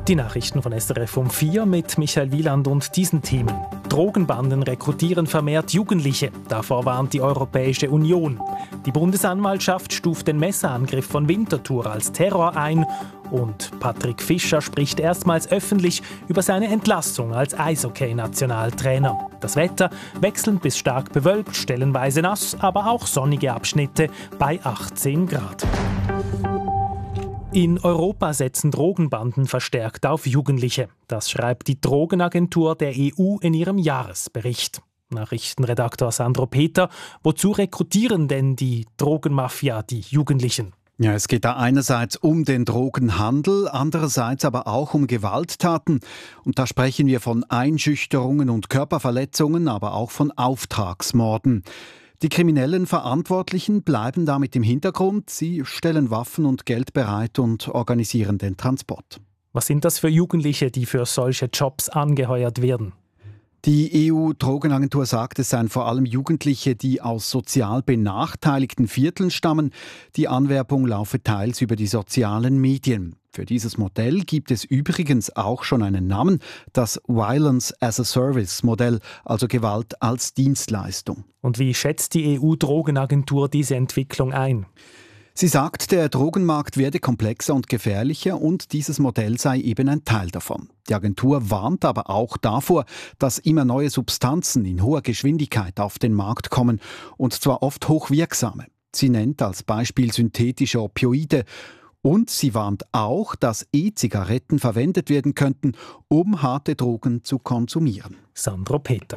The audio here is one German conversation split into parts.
Die Nachrichten von SRF um 4 mit Michael Wieland und diesen Themen. Drogenbanden rekrutieren vermehrt Jugendliche. Davor warnt die Europäische Union. Die Bundesanwaltschaft stuft den Messerangriff von Winterthur als Terror ein. Und Patrick Fischer spricht erstmals öffentlich über seine Entlassung als Eishockey-Nationaltrainer. Das Wetter wechselnd bis stark bewölkt, stellenweise nass, aber auch sonnige Abschnitte bei 18 Grad. In Europa setzen Drogenbanden verstärkt auf Jugendliche. Das schreibt die Drogenagentur der EU in ihrem Jahresbericht. Nachrichtenredaktor Sandro Peter, wozu rekrutieren denn die Drogenmafia die Jugendlichen? Ja, es geht da einerseits um den Drogenhandel, andererseits aber auch um Gewalttaten. Und da sprechen wir von Einschüchterungen und Körperverletzungen, aber auch von Auftragsmorden. Die kriminellen Verantwortlichen bleiben damit im Hintergrund. Sie stellen Waffen und Geld bereit und organisieren den Transport. Was sind das für Jugendliche, die für solche Jobs angeheuert werden? Die EU-Drogenagentur sagt, es seien vor allem Jugendliche, die aus sozial benachteiligten Vierteln stammen. Die Anwerbung laufe teils über die sozialen Medien. Für dieses Modell gibt es übrigens auch schon einen Namen, das Violence as a Service Modell, also Gewalt als Dienstleistung. Und wie schätzt die EU-Drogenagentur diese Entwicklung ein? Sie sagt, der Drogenmarkt werde komplexer und gefährlicher und dieses Modell sei eben ein Teil davon. Die Agentur warnt aber auch davor, dass immer neue Substanzen in hoher Geschwindigkeit auf den Markt kommen und zwar oft hochwirksame. Sie nennt als Beispiel synthetische Opioide. Und sie warnt auch, dass E-Zigaretten verwendet werden könnten, um harte Drogen zu konsumieren. Sandro Peter.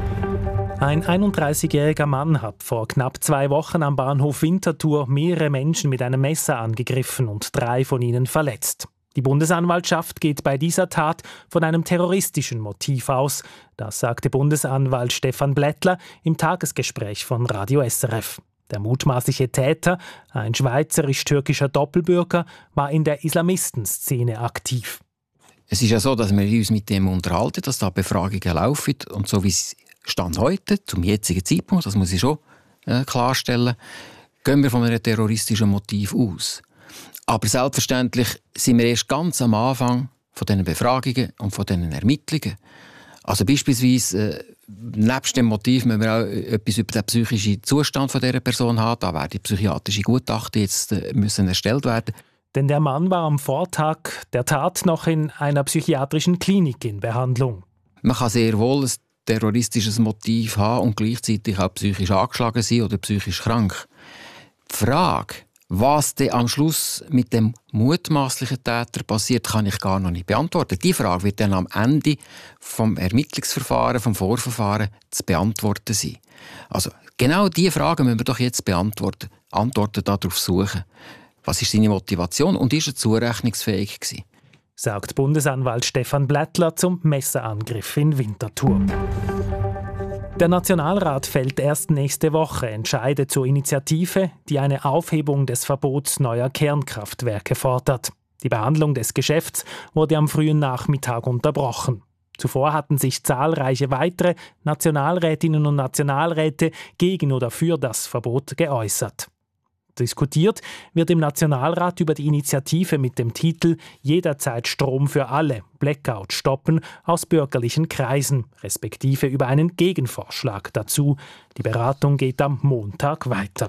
Ein 31-jähriger Mann hat vor knapp 2 Wochen am Bahnhof Winterthur mehrere Menschen mit einem Messer angegriffen und 3 von ihnen verletzt. Die Bundesanwaltschaft geht bei dieser Tat von einem terroristischen Motiv aus. Das sagte Bundesanwalt Stefan Blättler im Tagesgespräch von Radio SRF. Der mutmaßliche Täter, ein schweizerisch-türkischer Doppelbürger, war in der Islamistenszene aktiv. Es ist ja so, dass wir uns mit dem unterhalten, dass da Befragungen laufen. Und so wie es Stand heute, zum jetzigen Zeitpunkt, das muss ich schon klarstellen, gehen wir von einem terroristischen Motiv aus. Aber selbstverständlich sind wir erst ganz am Anfang von diesen Befragungen und von diesen Ermittlungen. Also beispielsweise, nebst dem Motiv müssen wir auch etwas über den psychischen Zustand von dieser Person haben. Da werden psychiatrische Gutachten jetzt müssen erstellt werden. Denn der Mann war am Vortag der Tat noch in einer psychiatrischen Klinik in Behandlung. Man kann sehr wohl ein terroristisches Motiv haben und gleichzeitig auch psychisch angeschlagen sein oder psychisch krank. Die Frage, was dann am Schluss mit dem mutmaßlichen Täter passiert, kann ich gar noch nicht beantworten. Die Frage wird dann am Ende vom Ermittlungsverfahren, vom Vorverfahren zu beantworten sein. Also genau diese Fragen müssen wir doch jetzt beantworten. Antworten darauf suchen. Was ist seine Motivation und ist er zurechnungsfähig gewesen? Sagt Bundesanwalt Stefan Blättler zum Messerangriff in Winterthur. Der Nationalrat fällt erst nächste Woche Entscheide zur Initiative, die eine Aufhebung des Verbots neuer Kernkraftwerke fordert. Die Behandlung des Geschäfts wurde am frühen Nachmittag unterbrochen. Zuvor hatten sich zahlreiche weitere Nationalrätinnen und Nationalräte gegen oder für das Verbot geäußert. Diskutiert wird im Nationalrat über die Initiative mit dem Titel »Jederzeit Strom für alle – Blackout stoppen« aus bürgerlichen Kreisen, respektive über einen Gegenvorschlag dazu. Die Beratung geht am Montag weiter.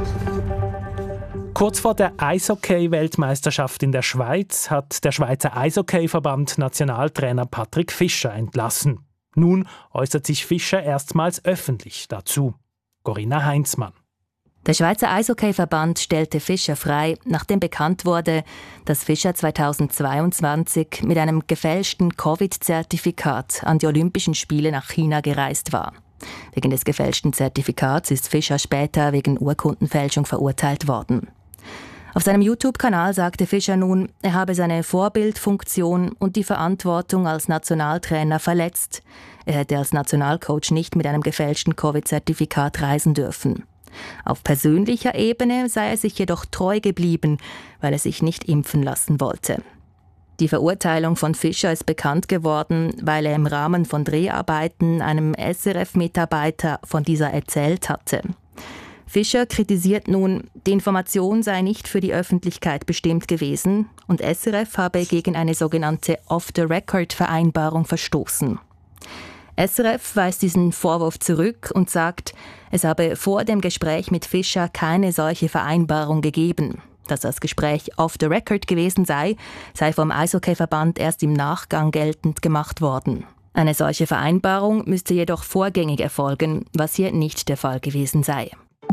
Kurz vor der Eishockey-Weltmeisterschaft in der Schweiz hat der Schweizer Eishockey-Verband Nationaltrainer Patrick Fischer entlassen. Nun äußert sich Fischer erstmals öffentlich dazu. Corinna Heinzmann. Der Schweizer Eishockey-Verband stellte Fischer frei, nachdem bekannt wurde, dass Fischer 2022 mit einem gefälschten Covid-Zertifikat an die Olympischen Spiele nach China gereist war. Wegen des gefälschten Zertifikats ist Fischer später wegen Urkundenfälschung verurteilt worden. Auf seinem YouTube-Kanal sagte Fischer nun, er habe seine Vorbildfunktion und die Verantwortung als Nationaltrainer verletzt. Er hätte als Nationalcoach nicht mit einem gefälschten Covid-Zertifikat reisen dürfen. Auf persönlicher Ebene sei er sich jedoch treu geblieben, weil er sich nicht impfen lassen wollte. Die Verurteilung von Fischer ist bekannt geworden, weil er im Rahmen von Dreharbeiten einem SRF-Mitarbeiter von dieser erzählt hatte. Fischer kritisiert nun, die Information sei nicht für die Öffentlichkeit bestimmt gewesen und SRF habe gegen eine sogenannte Off-the-Record-Vereinbarung verstoßen. SRF weist diesen Vorwurf zurück und sagt, es habe vor dem Gespräch mit Fischer keine solche Vereinbarung gegeben. Dass das Gespräch off the record gewesen sei vom Eishockeyverband erst im Nachgang geltend gemacht worden. Eine solche Vereinbarung müsste jedoch vorgängig erfolgen, was hier nicht der Fall gewesen sei.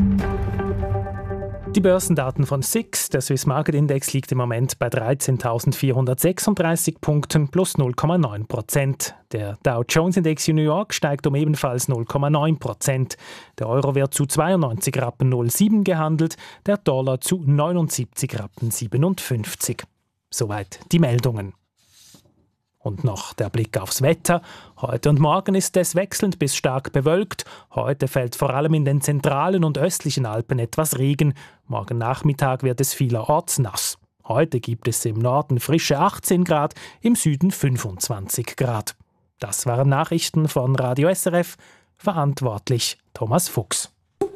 Die Börsendaten von SIX, der Swiss Market Index, liegt im Moment bei 13.436 Punkten plus 0,9%. Der Dow Jones Index in New York steigt um ebenfalls 0,9%. Der Euro wird zu 92,07 Rappen gehandelt, der Dollar zu 79,57 Rappen. Soweit die Meldungen. Und noch der Blick aufs Wetter. Heute und morgen ist es wechselnd bis stark bewölkt. Heute fällt vor allem in den zentralen und östlichen Alpen etwas Regen. Morgen Nachmittag wird es vielerorts nass. Heute gibt es im Norden frische 18 Grad, im Süden 25 Grad. Das waren Nachrichten von Radio SRF. Verantwortlich Thomas Fuchs.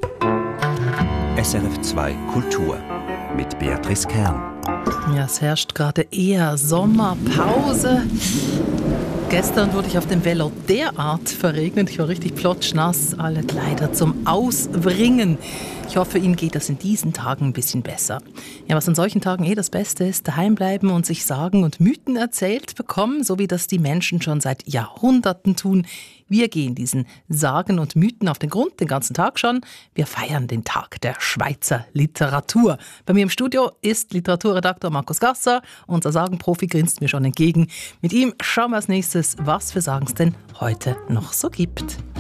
SRF 2 Kultur mit Beatrice Kern. Ja, es herrscht gerade eher Sommerpause. Gestern wurde ich auf dem Velo derart verregnet. Ich war richtig plotschnass, alle Kleider zum Auswringen. Ich hoffe, Ihnen geht das in diesen Tagen ein bisschen besser. Ja, was an solchen Tagen das Beste ist, daheim bleiben und sich Sagen und Mythen erzählt bekommen, so wie das die Menschen schon seit Jahrhunderten tun. Wir gehen diesen Sagen und Mythen auf den Grund, den ganzen Tag schon. Wir feiern den Tag der Schweizer Literatur. Bei mir im Studio ist Literaturredakteur Markus Gasser. Unser Sagenprofi grinst mir schon entgegen. Mit ihm schauen wir als nächstes, was für Sagen es denn heute noch so gibt.